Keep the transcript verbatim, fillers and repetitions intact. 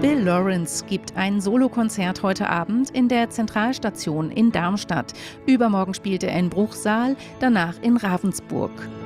Bill Lawrence gibt ein Solokonzert heute Abend in der Zentralstation in Darmstadt. Übermorgen spielt er in Bruchsal, danach in Ravensburg.